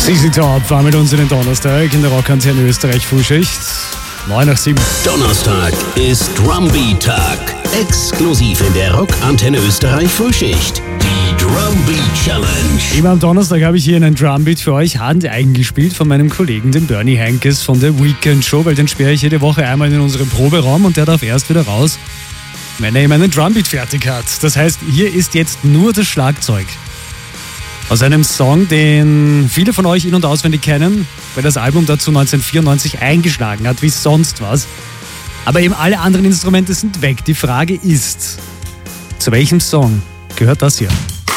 ZZ Top war mit uns in den Donnerstag in der Rockantenne Österreich Frühschicht. 9 nach 7. Donnerstag ist Drumbeat-Tag. Exklusiv in der Rockantenne Österreich Frühschicht. Die Drumbeat Challenge. Immer am Donnerstag habe ich hier einen Drumbeat für euch hand eingespielt von meinem Kollegen, dem Bernie Henkes von der Weekend Show, weil den sperre ich jede Woche einmal in unseren Proberaum und der darf erst wieder raus, wenn er eben einen Drumbeat fertig hat. Das heißt, hier ist jetzt nur das Schlagzeug. Aus einem Song, den viele von euch in- und auswendig kennen, weil das Album dazu 1994 eingeschlagen hat, wie sonst was. Aber eben alle anderen Instrumente sind weg. Die Frage ist, zu welchem Song gehört das hier?